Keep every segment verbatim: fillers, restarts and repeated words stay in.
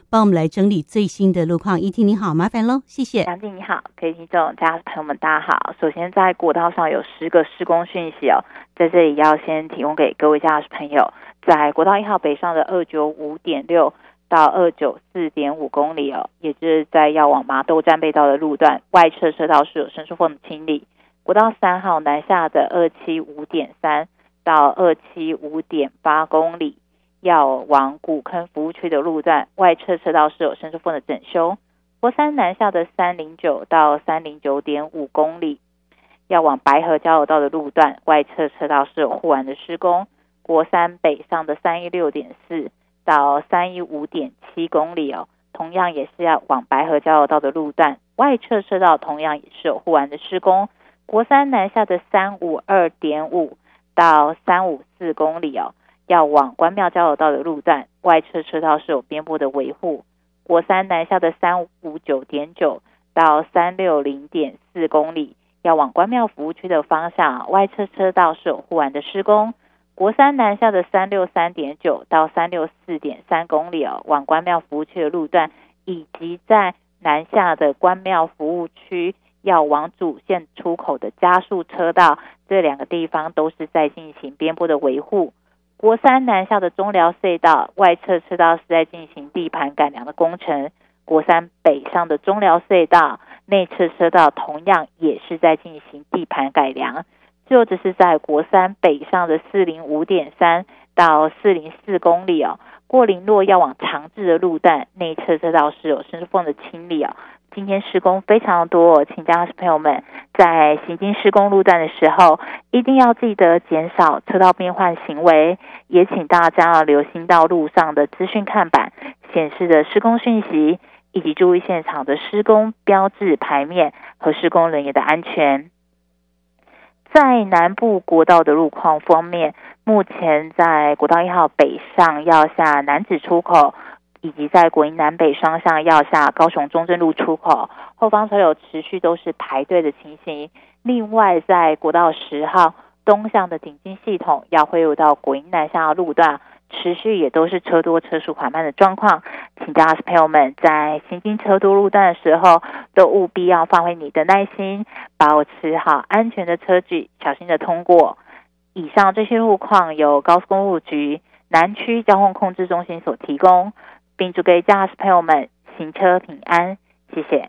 帮我们来整理最新的路况。依婷你好，麻烦喽，谢谢。 杨静你好，各位听众家朋友们大家好。首先在国道上有十个施工讯息哦，在这里要先提供给各位驾驶朋友，在国道一号北上的二九五点六到二九四点五公里哦，也就是在要往麻豆站背道的路段，外侧车道是有伸缩缝的清理。国道三号南下的二七五点三到二七五点八公里，要往古坑服务区的路段，外侧车道是有伸缩缝的整修。国三南下的三零九到三零九点五公里，要往白河交流道的路段，外侧车道是有护栏的施工。国三北上的三一六点四到三一五点七公里哦，同样也是要往白河交流道的路段，外侧车道同样也是有护栏的施工。国三南下的三五二点五到三五四公里哦，要往关庙交流道的路段，外侧车道是有边坡的维护。国三南下的三五九点九到三六零点四公里，要往关庙服务区的方向，外侧车道是有护栏的施工。国三南下的三六三点九到三六四点三公里哦，往关庙服务区的路段，以及在南下的关庙服务区要往主线出口的加速车道，这两个地方都是在进行边坡的维护。国三南下的中寮隧道，外侧车道是在进行地盘改良的工程。国三北上的中寮隧道，内侧车道同样也是在进行地盘改良。最后只是在国三北上的四零五点三到四零四公里哦，过林落要往长治的路段，内侧车道是有伸缩缝的清理哦。今天施工非常多哦，请驾驶朋友们在行经施工路段的时候，一定要记得减少车道变换行为，也请大家要留心到路上的资讯看板显示的施工讯息，以及注意现场的施工标志牌面和施工人员的安全。在南部国道的路况方面，目前在国道一号北上要下楠梓出口，以及在国营南北双向要下高雄中正路出口，后方车流持续都是排队的情形。另外在国道十号东向的顶进系统要汇入到国营南向的路段，持续也都是车多车速缓慢的状况，请驾驶朋友们在行经车多路段的时候，都务必要发挥你的耐心，保持好安全的车距，小心的通过。以上这些路况由高速公路局南区交通控制中心所提供，并祝各位驾驶朋友们行车平安，谢谢。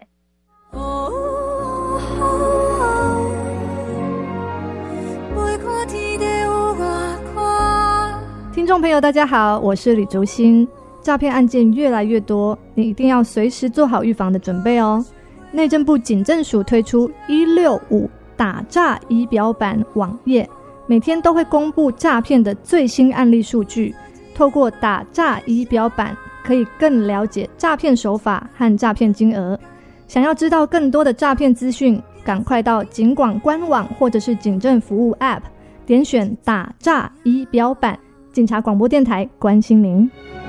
听众朋友大家好，我是李竹欣。诈骗案件越来越多，你一定要随时做好预防的准备哦。内政部警政署推出一六五打诈仪表板网页，每天都会公布诈骗的最新案例数据，透过打诈仪表板可以更了解诈骗手法和诈骗金额。想要知道更多的诈骗资讯，赶快到警广官网或者是警政服务 App 点选打诈仪表板。警察广播电台关心您。